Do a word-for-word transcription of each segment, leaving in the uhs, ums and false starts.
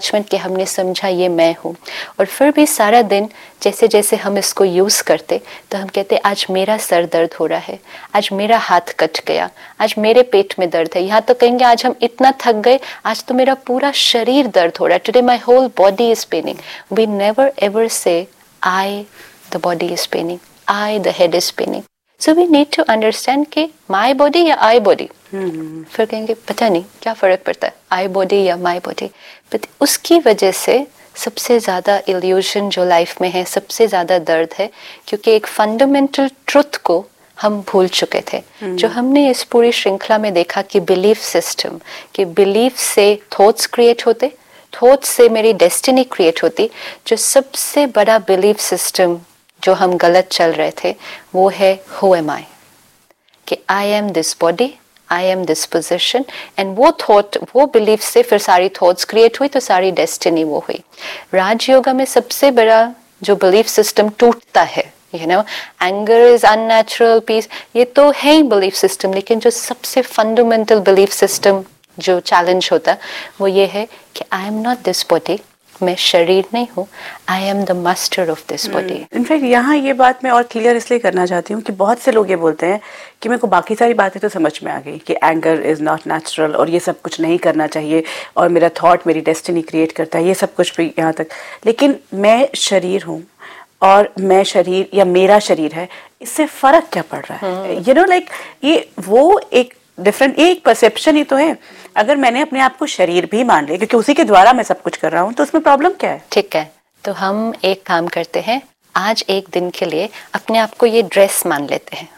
Attachment कि हमने समझा ये मैं हूँ, और फिर भी सारा दिन जैसे जैसे हम इसको यूज़ करते तो हम कहते आज मेरा सर दर्द हो रहा है, आज मेरा हाथ कट गया, आज मेरे पेट में दर्द है, यहाँ तो कहेंगे आज हम इतना थक गए, आज तो मेरा पूरा शरीर दर्द हो रहा है, today my whole body is Penning. We never ever से I the body is Penning, I the head is Penning. So we need to understand कि माई बॉडी या आई बॉडी. hmm. फिर कहेंगे पता नहीं क्या फ़र्क पड़ता है आई बॉडी या माई बॉडी. बट उसकी वजह से सबसे ज़्यादा इल्यूजन जो लाइफ में है, सबसे ज़्यादा दर्द है, क्योंकि एक फंडामेंटल ट्रुथ को हम भूल चुके थे. hmm. जो हमने इस पूरी श्रृंखला में देखा कि बिलीफ सिस्टम, कि बिलीफ से थॉट्स क्रिएट होते, थॉट्स से मेरी डेस्टिनी क्रिएट होती. जो सबसे बड़ा बिलीफ सिस्टम जो हम गलत चल रहे थे वो है हु एम आई, कि I am this body, I am this position. And वो थॉट, वो बिलीफ से फिर सारी थॉट्स क्रिएट हुई तो सारी डेस्टिनी वो हुई. राजयोगा में सबसे बड़ा जो बिलीफ सिस्टम टूटता है, you know, anger is unnatural, piece, ये तो है ही बिलीफ सिस्टम, लेकिन जो सबसे फंडामेंटल बिलीफ सिस्टम जो चैलेंज होता वो ये है कि I am not this body, मैं शरीर नहीं हूँ, I am the master of this body. In fact यहाँ ये बात मैं और क्लियर इसलिए करना चाहती हूँ कि बहुत से लोग ये बोलते हैं कि मेरे को बाकी सारी बातें तो समझ में आ गई कि एंगर इज़ नॉट नेचुरल और ये सब कुछ नहीं करना चाहिए और मेरा थॉट मेरी डेस्टिनी क्रिएट करता है, ये सब कुछ भी यहाँ तक, लेकिन मैं शरीर हूँ और मैं शरीर या मेरा शरीर है, इससे फ़र्क क्या पड़ रहा है? यू नो लाइक ये वो एक डिफरेंट, ये एक परसेप्शन ही तो है. अगर मैंने अपने आप को शरीर भी मान लिया क्योंकि उसी के द्वारा मैं सब कुछ कर रहा हूँ, तो उसमें प्रॉब्लम क्या है? ठीक है, तो हम एक काम करते हैं, आज एक दिन के लिए अपने आप को ये ड्रेस मान लेते हैं.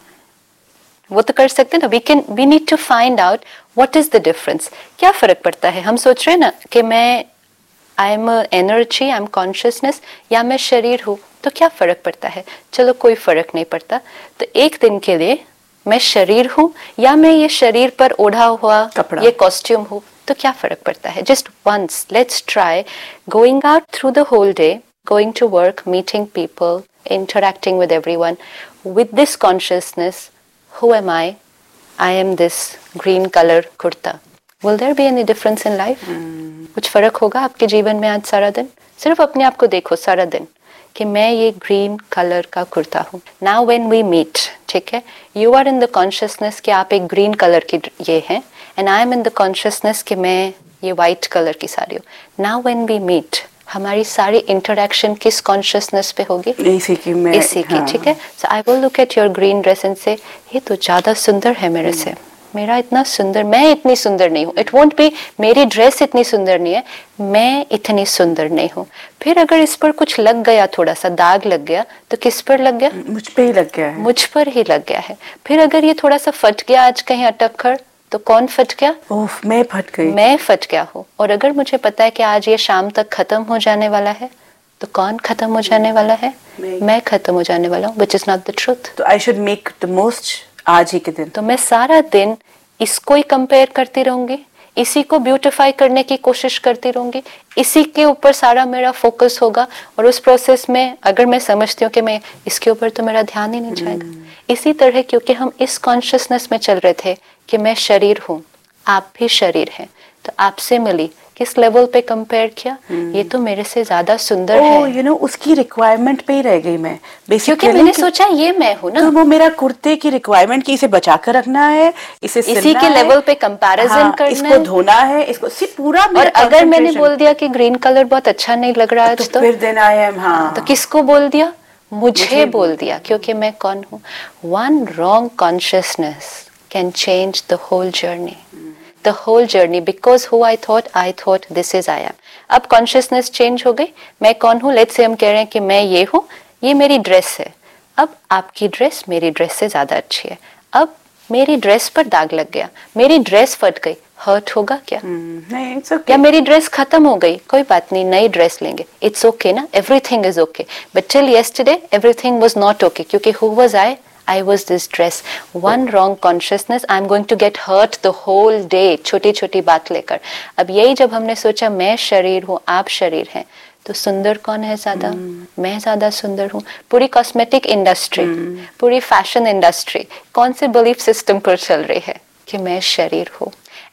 वो तो कर सकते हैं ना. We can, we need to find out what is the difference. क्या फर्क पड़ता है? हम सोच रहे हैं ना कि मैं I am energy, I am consciousness, या मैं शरीर हूँ, तो क्या फर्क पड़ता है? चलो कोई फर्क नहीं पड़ता. तो एक दिन के लिए मैं शरीर हूँ या मैं ये शरीर पर ओढ़ा हुआ ये कॉस्ट्यूम हूँ, तो क्या फर्क पड़ता है? Just once let's try going out through the whole day, going to work, meeting people, interacting with everyone with this consciousness, who am I, I am this green colour kurta. Will there be any difference in life? कुछ फर्क होगा आपके जीवन में? आज सारा दिन सिर्फ अपने आप को देखो, सारा दिन कि मैं ये ग्रीन कलर का कुर्ता हूँ. नाउ व्हेन वी मीट, ठीक है, you are in the consciousness कि आप एक ग्रीन कलर की ये हैं, and I am in the consciousness कि मैं ये वाइट कलर की साड़ी हूँ. नाउ व्हेन वी मीट, हमारी सारी इंटरेक्शन किस कॉन्शियसनेस पे होगी? इसी की. मैं इसी की, ठीक है. सो I will look at your green dress and से ये तो ज़्यादा सुंदर है मेरे से, मेरा इतना सुंदर, मैं इतनी सुंदर नहीं हूँ. इट वोंट बी मेरी ड्रेस इतनी सुंदर नहीं है, मैं इतनी सुंदर नहीं हूँ. फिर अगर इस पर कुछ लग गया, थोड़ा सा दाग लग गया, तो किस पर लग गया? मुझ पे ही लग गया है. मुझ पर ही लग गया है. फिर अगर ये थोड़ा सा फट गया आज कहीं अटक कर, तो कौन फट गया? ओह, मैं फट गई. मैं फट गया हूँ. और अगर मुझे पता है कि आज ये शाम तक खत्म हो जाने वाला है, तो कौन खत्म हो जाने वाला है? मैं, मैं खत्म हो जाने वाला हूँ, which is not the truth. तो I should make the most आज ही के दिन. तो मैं सारा दिन इसको ही कंपेयर करती रहूंगी, इसी को ब्यूटिफाई करने की कोशिश करती रहूंगी, इसी के ऊपर सारा मेरा फोकस होगा. और उस प्रोसेस में अगर मैं समझती हूँ कि मैं इसके ऊपर तो मेरा ध्यान ही नहीं जाएगा. hmm. इसी तरह क्योंकि हम इस कॉन्शियसनेस में चल रहे थे कि मैं शरीर हूँ, आप भी शरीर हैं, तो आपसे मिली, किस लेवल पे कंपेयर किया? hmm. ये तो मेरे से ज्यादा सुंदर oh, है. यू नो उसकी रिक्वायरमेंट पे ही रह गई मैं, क्योंकि मैंने सोचा ये मैं हूँ ना. तो वो मेरा कुर्ते की रिक्वायरमेंट की इसे बचा कर रखना है, इसे इसी के लेवल पे कंपैरिजन हाँ, करना इसको है, धोना है, इसको सिर्फ पूरा. और अगर मैंने बोल दिया कि ग्रीन कलर बहुत अच्छा नहीं लग रहा है, तो, तो फिर देन आई एम, हाँ, तो किसको बोल दिया? मुझे, मुझे बोल दिया, क्योंकि मैं कौन हूँ? One wrong consciousness can change the whole journey. The whole journey, because who I thought, I thought this is I am. अब consciousness change हो गई, मैं कौन हूँ? Let's say हम कह रहे हैं कि मैं ये हूँ, ये मेरी ड्रेस है. अब आपकी ड्रेस मेरी ड्रेस से ज्यादा अच्छी है. अब मेरी ड्रेस पर दाग लग गया, मेरी ड्रेस फट गई, हर्ट होगा क्या? hmm, नहीं, it's okay. या मेरी ड्रेस खत्म हो गई, कोई बात नहीं, नई ड्रेस लेंगे, इट्स ओके okay ना, everything is okay. But till yesterday everything was not okay, क्योंकि who was I? I was this dress. One wrong consciousness, I'm going to get hurt the whole day. छोटी छोटी बात लेकर. अब यही जब हमने सोचा मैं शरीर हूँ, आप शरीर हैं, तो सुंदर कौन है ज्यादा? hmm. मैं ज्यादा सुंदर हूँ. पूरी कॉस्मेटिक इंडस्ट्री, hmm. पूरी फैशन इंडस्ट्री कौन से बिलीफ सिस्टम पर चल रही है? कि मैं शरीर हूँ.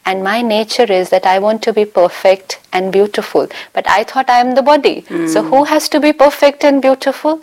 and my nature is that I want to be perfect and beautiful, but I thought I am the body. Mm. So who has to be perfect and beautiful?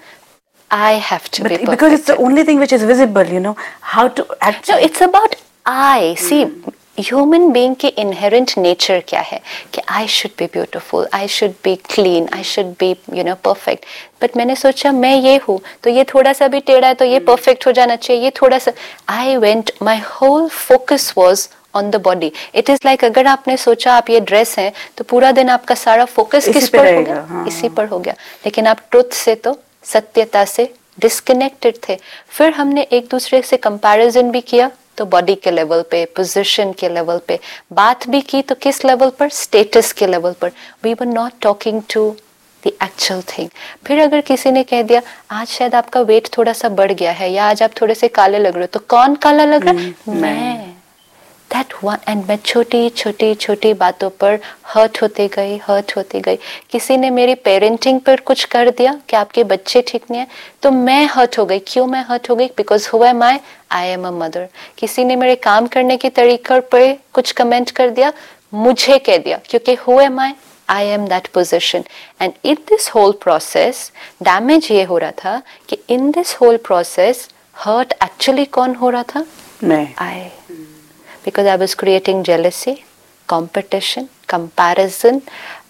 I have to but be perfect. Because it's the only thing which is visible, you know, how to actually... No, it's about I. See, mm. Human being की inherent nature क्या है कि I should be beautiful, I should be clean, I should be you know perfect. But मैंने सोचा मैं ये हूँ तो ये थोड़ा सा भी टेढ़ा है तो ये परफेक्ट हो जाना चाहिए, ये थोड़ा सा. I went, my whole focus was on the body. It is like अगर आपने सोचा आप ये ड्रेस है तो पूरा दिन आपका सारा फोकस किस पर हो गया? हाँ. इसी पर हो गया. लेकिन आप ट्रुथ से तो सत्यता से डिस्कनेक्टेड थे. फिर हमने एक दूसरे से कंपैरिजन भी किया तो बॉडी के लेवल पे, पोजीशन के लेवल पे बात भी की तो किस लेवल पर? स्टेटस के लेवल पर. We were not talking to the actual thing. फिर अगर किसी ने कह दिया आज शायद आपका वेट थोड़ा सा बढ़ गया है या आज आप थोड़े से काले लग रहे हो, तो कौन काला लग रहा है? मैं. That one. एंड मैं छोटी छोटी छोटी बातों पर हर्ट होते गई, हर्ट होते गई. किसी ने मेरी पेरेंटिंग पर कुछ कर दिया कि आपके बच्चे ठीक नहीं है, तो मैं हर्ट हो गई. क्यों मैं हर्ट हो गई? Because who am I? I am a mother. किसी ने मेरे काम करने के तरीके पर कुछ कमेंट कर दिया, मुझे कह दिया, क्योंकि who am I? I am that position. And in this whole process damage ये हो रहा था कि in this whole process hurt actually कौन हो रहा था? मैं. आई. Because I was creating jealousy, competition, comparison,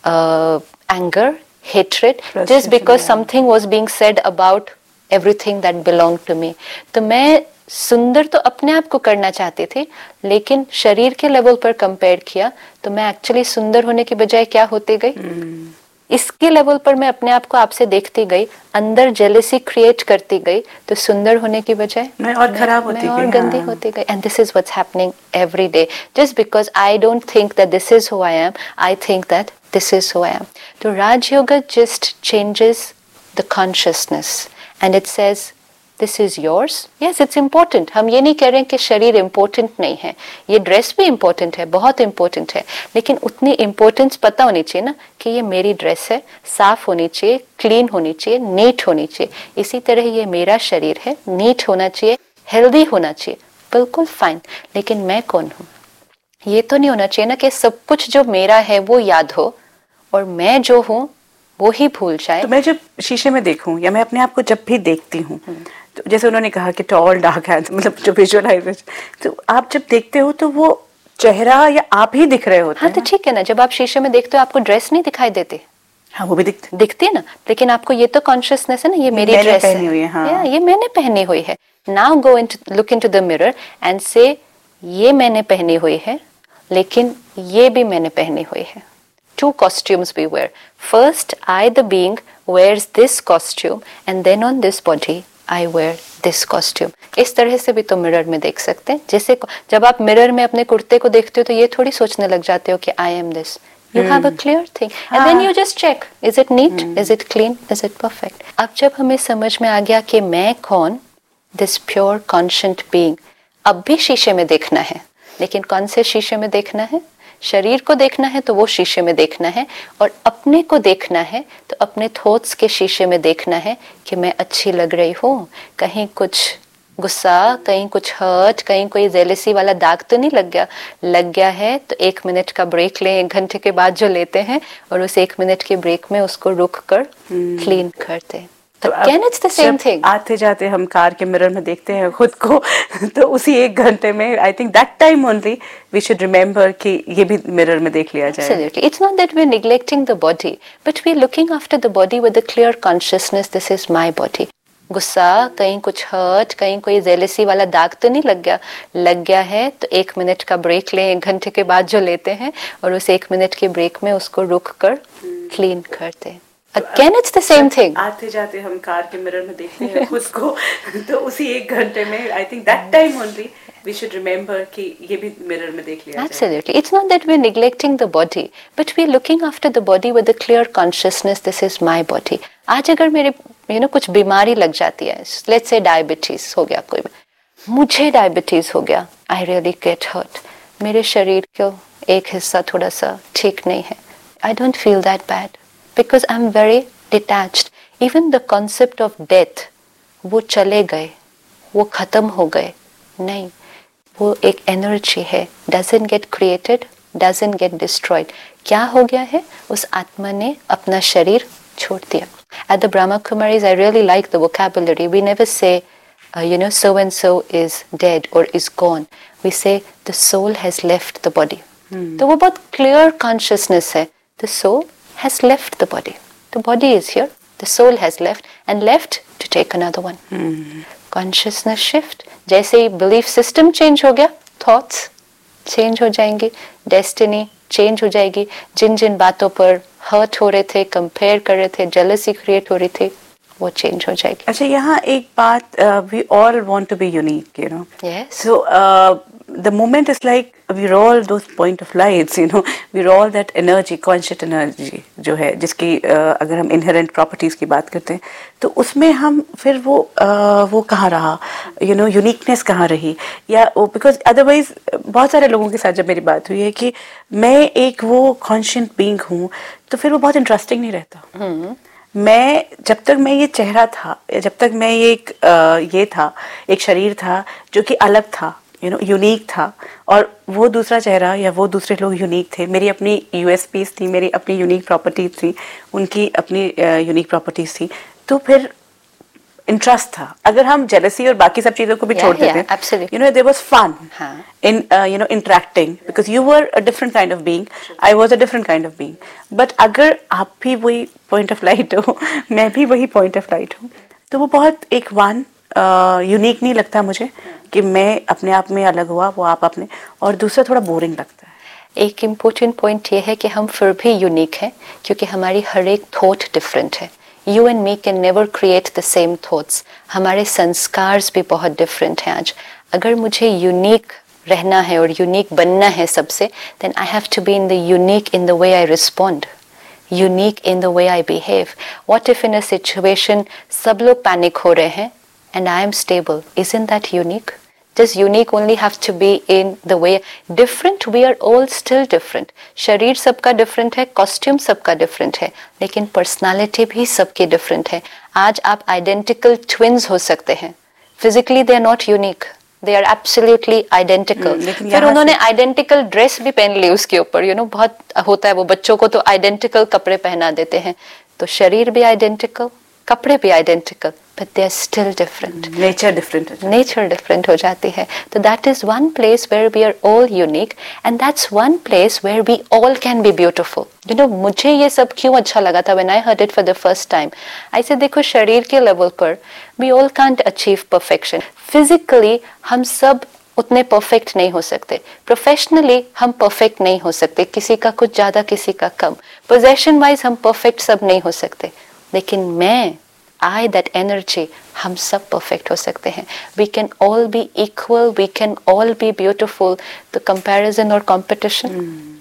uh, anger, hatred, just because yeah. something was being said about everything that belonged to me. तो मैं सुंदर तो अपने आप को करना चाहती थी, लेकिन शरीर के लेवल पर कंपेयर किया तो मैं एक्चुअली सुंदर होने की बजाय क्या होती गई? mm. इसके लेवल पर मैं अपने आप को आपसे देखती गई, अंदर जेलसी क्रिएट करती गई, तो सुंदर होने की बजाय मैं और खराब होती गई, और गंदी होती गई. And this is what's happening every day. Just because I don't think that this is who I am, I think that this is who I am. तो राजयोग just changes the consciousness and it says this is yours. Yes, it's important. हम ये नहीं कह रहे हैं कि शरीर important नहीं है, ये ड्रेस भी इम्पोर्टेंट है, बहुत इम्पोर्टेंट है, लेकिन उतनी इम्पोर्टेंस पता होनी चाहिए ना कि ये मेरी ड्रेस है, साफ होनी चाहिए, क्लीन होनी चाहिए, नीट होनी चाहिए. इसी तरह ये मेरा शरीर है, नीट होना चाहिए, हेल्दी होना चाहिए, बिल्कुल फाइन. लेकिन मैं कौन हूँ? ये तो नहीं होना चाहिए ना कि सब कुछ जो मेरा है वो याद हो और मैं जो हूँ वो ही भूल जाए. तो मैं जब शीशे में देखूं या मैं अपने आप को जब भी देखती हूँ, तो जैसे उन्होंने कहा कि टॉल डार्क है, मतलब जो विजुअलाइजेशन, तो आप जब देखते हो तो वो चेहरा या आप ही दिख रहे होते हैं. हाँ, तो ठीक है ना. जब आप शीशे में देखते हो आपको ड्रेस नहीं दिखाई देती? हाँ, वो भी दिखती दिखती है ना. लेकिन आपको ये तो कॉन्शियसनेस है ना, ये मेरी ड्रेस है, हुई है. हाँ. ये मैंने पहनी हुई है. Now go into look into the mirror and से ये मैंने पहनी हुई है, लेकिन ये भी मैंने पहनी हुई है. Two costumes we wear. First, I, the being, wears this costume, and then on this body, I wear this costume. इस तरह से भी तो मिरर में देख सकते हैं. जैसे जब आप मिरर में अपने कुर्ते को देखते हो तो ये थोड़ी सोचने लग जाते हो कि I am this. You hmm. have a clear thing, and हाँ. then you just check. Is it neat? Hmm. Is it clean? Is it perfect? अब जब हमें समझ में आ गया कि मैं कौन, this pure conscient being, अब भी शीशे में देखना है, लेकिन कौन से शीशे में देखना है? शरीर को देखना है तो वो शीशे में देखना है, और अपने को देखना है तो अपने थॉट्स के शीशे में देखना है कि मैं अच्छी लग रही हूँ, कहीं कुछ गुस्सा, कहीं कुछ हर्ट, कहीं कोई जेलसी वाला दाग तो नहीं लग गया. लग गया है तो एक मिनट का ब्रेक लें, एक घंटे के बाद जो लेते हैं, और उस एक मिनट के ब्रेक में उसको रुक कर क्लीन करते हैं. तो again it's the same thing. आते जाते हम कार के मिरर में देखते हैं खुद को, तो उसी एक घंटे में I think that time only we should remember कि ये भी मिरर में देख लिया जाए. Absolutely. It's not that we're neglecting the body, but we're looking after the body with a clear consciousness. This is my body. गुस्सा, कहीं कुछ हर्ट, कहीं कोई जेलसी वाला दाग तो नहीं लग गया. लग गया है तो एक मिनट का ब्रेक लें, एक घंटे के बाद जो लेते हैं, और उस एक मिनट के ब्रेक में उसको रुक कर क्लीन करते हैं. Again, it's the same thing. आते जाते हम कार के मिरर में देखते हैं खुद को, तो उसी एक घंटे में I think that time only we should remember कि ये भी मिरर में देख लिया जाए. Absolutely. It's not that we're neglecting the body, but we're looking after the body with a clear consciousness. This is my body. आज अगर मेरे you know कुछ बीमारी लग जाती है, let's say डायबिटीज हो गया, कोई मुझे डायबिटीज हो गया, I really get hurt. मेरे शरीर को एक हिस्सा थोड़ा सा ठीक नहीं है, I don't feel that bad. Because I'm very detached. Even the concept of death, वो चले गए, वो खत्म हो गए, नहीं. वो एक एनर्जी है, doesn't get created, doesn't get destroyed. क्या हो गया है, उस आत्मा ने अपना शरीर छोड़ दिया। At the Brahma Kumaris, I really like the vocabulary. We never say, uh, you know, so and so is dead or is gone. We say the soul has left the body. Hmm. तो वो बहुत clear consciousness है. The soul has left the body. The body is here. The soul has left and left to take another one. Hmm. Consciousness shift. जैसे ही belief system change हो गया, thoughts change हो जाएंगे, destiny change हो जाएगी। जिन जिन बातों पर हर्ट हो रहे थे, कंपेयर कर रहे थे, जेलसी क्रिएट हो रही थी, वो चेंज हो जाएगी। अच्छा, यहाँ एक बात, we all want to be unique, you know, so the moment is like we are all those point of lights, you know, we are all that energy, conscious energy जो है, जिसकी uh, अगर हम इनहेरेंट प्रॉपर्टीज की बात करते हैं तो उसमें हम फिर वो uh, वो कहाँ रहा, यू नो, यूनिकनेस कहाँ रही, या बिकॉज अदरवाइज बहुत सारे लोगों के साथ जब मेरी बात हुई है कि मैं एक वो कॉन्शियस बीइंग हूँ, तो फिर वो बहुत इंटरेस्टिंग नहीं रहता। hmm. मैं जब तक मैं ये चेहरा था, जब तक मैं ये एक आ, ये था, एक शरीर था जो कि अलग था, यू नो, यूनिक था, और वो दूसरा चेहरा या वो दूसरे लोग यूनिक थे, मेरी अपनी यूएसपीज थी, मेरी अपनी यूनिक प्रॉपर्टीज थी, उनकी अपनी यूनिक प्रॉपर्टीज थी, तो फिर इंटरेस्ट था। अगर हम जेलसी और बाकी सब चीजों को भी yeah, छोड़ देते हैं, you know, there was fun in you know interacting, because you were a different kind of being, I was a different kind of being. But अगर आप भी वही पॉइंट ऑफ लाइट हो, मैं भी वही पॉइंट ऑफ लाइट हूँ, तो वो बहुत एक वन यूनिक नहीं लगता मुझे कि मैं अपने आप में अलग हुआ, वो आप अपने, और दूसरा थोड़ा बोरिंग लगता है। एक इम्पोर्टेंट पॉइंट ये है कि हम फिर भी यूनिक हैं, क्योंकि हमारी हर एक थॉट डिफरेंट है। You and me can never create the same thoughts. हमारे संस्कार भी बहुत डिफरेंट हैं आज। अगर मुझे यूनिक रहना है और यूनिक बनना है सबसे, then I have to be in the unique in the way I respond, unique in the way I behave. What if in a situation सब लोग पैनिक हो रहे हैं and I am stable? Isn't that unique? Does unique only have to be in the way different? We are all still different. शरीर सबका different है, costume सबका different है, लेकिन personality भी सबकी different है। आज आप identical twins हो सकते हैं, physically they are not unique, they are absolutely identical. hmm, फिर उन्होंने identical dress भी पहन ली उसके ऊपर, you know, बहुत होता है वो, बच्चों को तो identical कपड़े पहना देते हैं, तो शरीर भी identical, कपड़े भी identical, but they are still different. Nature different. Nature different हो जाती है। तो that is one place where we are all unique, and that's one place where we all can be beautiful. You know, मुझे ये सब क्यों अच्छा लगा था when I heard it for the first time. I said, देखो, शरीर के level पर we all can't achieve perfection. Physically हम सब उतने परफेक्ट नहीं हो सकते, प्रोफेशनली हम परफेक्ट नहीं हो सकते, किसी का कुछ ज्यादा किसी का कम, पोजेशन वाइज हम परफेक्ट सब नहीं हो सकते, लेकिन मैं, I, that energy, हम सब परफेक्ट हो सकते हैं। We can all be equal, we can all be beautiful. तो comparison और competition,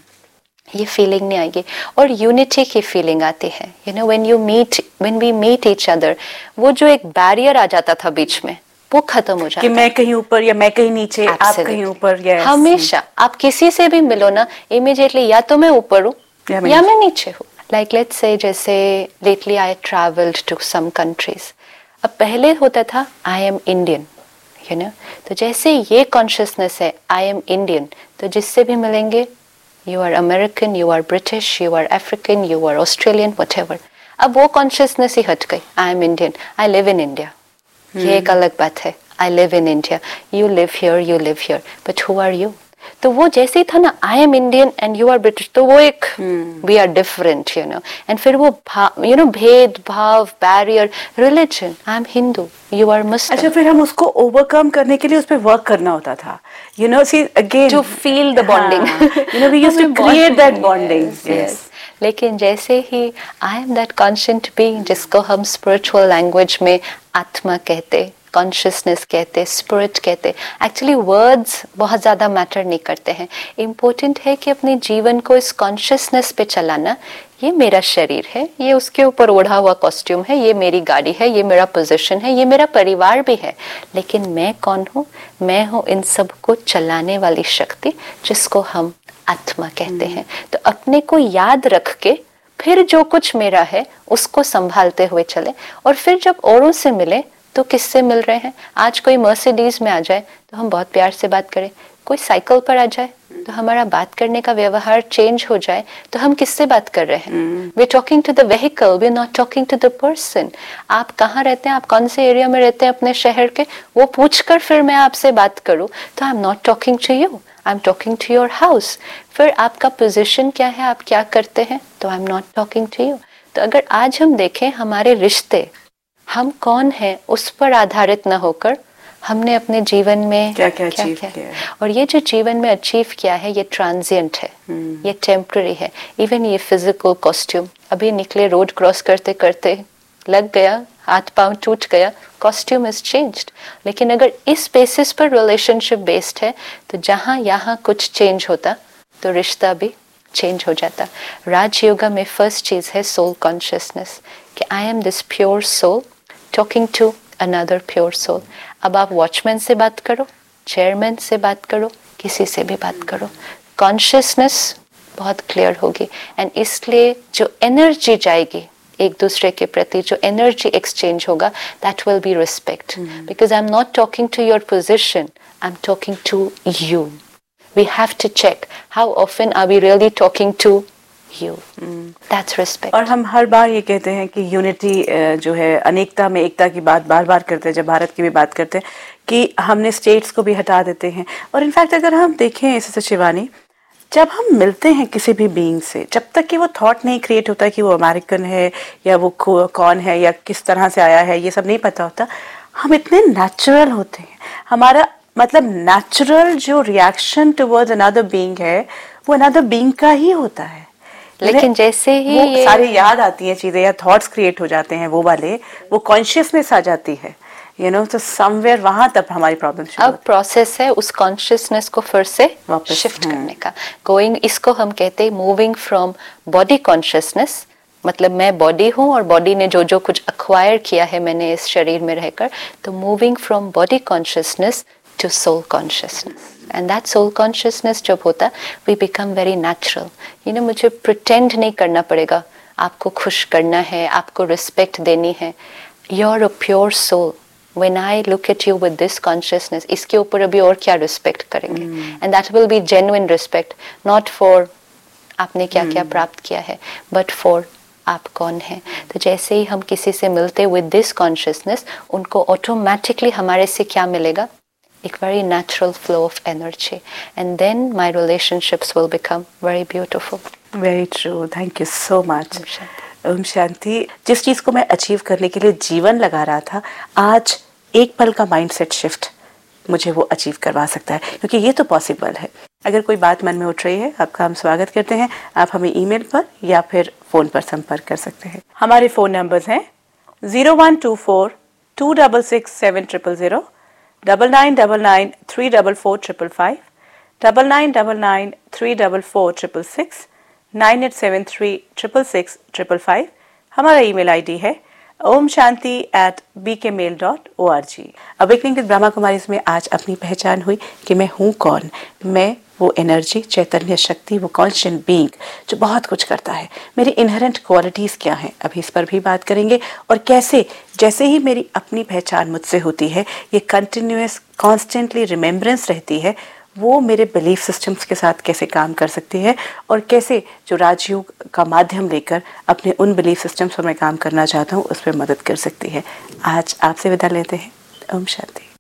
hmm. ये feeling नहीं आएगी, और unity की feeling आती है। You know, when you meet, when we meet each other, वो जो एक barrier आ जाता था बीच में, वो खत्म हो जाता है। कि मैं कहीं ऊपर या मैं कहीं नीचे, आप कहीं ऊपर, yes. हमेशा आप किसी से भी मिलो ना, immediately या तो मैं ऊपर हूँ या मैं, या मैं नीचे हूँ। Like let's say जैसे lately I traveled to some countries. अब पहले होता था I am Indian, you know. तो जैसे ये consciousness है I am Indian, तो जिससे भी मिलेंगे you are American, you are British, you are African, you are Australian, whatever. अब वो consciousness ही हट गई। I am Indian, I live in India. hmm. ये एक अलग बात है। I live in India, you live here, you live here, but who are you? तो वो जैसे ही था ना I am Indian and you are British, तो वो एक hmm. we are different, you know, and फिर वो you know भेद भाव, barrier, religion, I am Hindu, you are Muslim. अच्छा, फिर हम उसको overcome करने के लिए उस पे work करना होता था, you know, see again to feel the bonding, you know, we used to create that bonding. Yes, yes. yes. लेकिन जैसे ही I am that conscient being, जिसको हम spiritual language में आत्मा कहते, कॉन्शियसनेस कहते, स्पिरिट कहते, एक्चुअली वर्ड्स बहुत ज़्यादा मैटर नहीं करते हैं। इम्पोर्टेंट है कि अपने जीवन को इस कॉन्शियसनेस पे चलाना। ये मेरा शरीर है, ये उसके ऊपर ओढ़ा हुआ कॉस्ट्यूम है, ये मेरी गाड़ी है, ये मेरा पोजीशन है, ये मेरा परिवार भी है, लेकिन मैं कौन हूँ? मैं हूँ इन सब को चलाने वाली शक्ति, जिसको हम आत्मा कहते हैं। तो अपने को याद रख के फिर जो कुछ मेरा है उसको संभालते हुए चले, और फिर जब औरों से मिले तो किससे मिल रहे हैं? आज कोई मर्सिडीज में आ जाए तो हम बहुत प्यार से बात करें, कोई साइकिल पर आ जाए तो हमारा बात करने का व्यवहार चेंज हो जाए तो हम किससे बात कर रहे हैं? We talking to the vehicle, we not talking to the person. आप कहाँ रहते हैं, आप कौन से एरिया में रहते हैं अपने शहर के, वो पूछ कर फिर मैं आपसे बात करूँ तो I am not talking to you, I am talking to your house. फिर आपका पोजिशन क्या है, आप क्या करते हैं, तो I am not talking to you. तो अगर आज हम देखें हमारे रिश्ते, हम कौन हैं उस पर आधारित न होकर हमने अपने जीवन में क्या क्या अचीव किया, किया है, और ये जो जीवन में अचीव किया है ये ट्रांजिएंट है, hmm. ये टेम्पररी है। इवन ये फिजिकल कॉस्ट्यूम, अभी निकले रोड क्रॉस करते करते लग गया, हाथ पांव टूट गया, कॉस्ट्यूम इज चेंज्ड। लेकिन अगर इस बेसिस पर रिलेशनशिप बेस्ड है तो जहाँ यहाँ कुछ चेंज होता तो रिश्ता भी चेंज हो जाता। राजयोगा में फर्स्ट चीज है सोल कॉन्शियसनेस, कि I am this pure soul talking to another pure soul. अब आप वॉचमैन से बात करो, चेयरमैन से बात करो, किसी से भी बात करो, कॉन्शियसनेस बहुत क्लियर होगी। एंड इसलिए जो एनर्जी जाएगी एक दूसरे के प्रति, जो एनर्जी एक्सचेंज होगा, that will be respect, because I am not talking to your position, I am talking to you. We have to check how often are we really talking to you. Mm. That's respect. और हम हर बार ये कहते हैं कि unity जो है, अनेकता में एकता की बात बार बार करते हैं, जब भारत की भी बात करते हैं कि हमने स्टेट्स को भी हटा देते हैं। और इनफैक्ट अगर हम देखें इससे शिवानी, जब हम मिलते हैं किसी भी बीइंग से, जब तक कि वो थॉट नहीं क्रिएट होता कि वो अमेरिकन है या वो कौन है या किस तरह से आया है, ये सब नहीं पता होता, हम इतने नेचुरल होते हैं। हमारा मतलब नेचुरल जो रिएक्शन टुवर्ड्स अनदर बीइंग है वो अनदर बीइंग का ही होता है। लेकिन जैसे ही वो ये सारी याद आती हैं चीजें या थॉट्स क्रिएट हो जाते हैं, वो वाले वो कॉन्शियसनेस आ जाती है, यू नो, तो समवेयर वहां तब हमारी प्रॉब्लम शुरू अब प्रोसेस है उस कॉन्शियसनेस को फिर से शिफ्ट करने का। गोइंग, इसको हम कहते हैं मूविंग फ्रॉम बॉडी कॉन्शियसनेस, मतलब मैं बॉडी हूँ और बॉडी ने जो जो कुछ अक्वायर किया है मैंने इस शरीर में रहकर, तो moving from body consciousness to soul consciousness, and that soul consciousness जब होता we become very natural, you know, मुझे pretend नहीं करना पड़ेगा, आपको खुश करना है, आपको respect देनी है। You're a pure soul. When I look at you with this consciousness, इसके ऊपर अभी और क्या respect करेंगे? mm. And that will be genuine respect, not for आपने क्या mm. क्या प्राप्त किया है, but for आप कौन हैं। तो जैसे ही हम किसी से मिलते with this consciousness, उनको automatically हमारे से क्या मिलेगा? एक very natural flow of energy, and then my relationships will become very beautiful. Very true. Thank you so much. Om Shanti. जिस चीज को मैं अचीव करने के लिए जीवन लगा रहा था, आज एक पल का माइंडसेट शिफ्ट मुझे वो अचीव करवा सकता है, क्योंकि ये तो पॉसिबल है। अगर कोई बात मन में उठ रही है, आपका हम स्वागत करते हैं। आप हमें ईमेल पर या फिर फोन पर संपर्क कर सकते हैं। हमारे फोन नंबर्स हैं zero one two four to double six seven triple zero, double nine double nine three double four triple five, double nine double nine three double four triple six, nine eight seven three triple six triple five. हमारा email ID है Om Shanti eight B के mail dot O R G. Awakening with Brahma Kumaris में आज अपनी पहचान हुई कि मैं हूँ कौन। मैं वो एनर्जी, चैतन्य शक्ति, वो कॉन्शियस बीइंग जो बहुत कुछ करता है। मेरी इनहेरेंट क्वालिटीज़ क्या हैं, अभी इस पर भी बात करेंगे। और कैसे जैसे ही मेरी अपनी पहचान मुझसे होती है, ये कंटिन्यूअस कॉन्स्टेंटली रिमेम्बरेंस रहती है, वो मेरे बिलीफ सिस्टम्स के साथ कैसे काम कर सकती है, और कैसे जो राजयोग का माध्यम लेकर अपने उन बिलीफ सिस्टम्स पर मैं काम करना चाहता हूँ उस पर मदद कर सकती है। आज आपसे विदा लेते हैं। ओम शांति।